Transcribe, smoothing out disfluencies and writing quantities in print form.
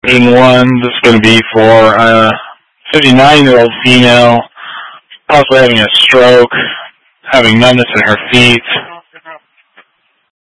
And one that's going to be for a 59-year-old female, possibly having a stroke, having numbness in her feet,